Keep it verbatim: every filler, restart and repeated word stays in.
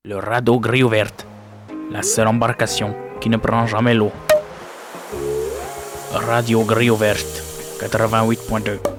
Le radeau gris ou verte, la seule embarcation qui ne prend jamais l'eau. Radio gris ou verte, quatre-vingt-huit point deux.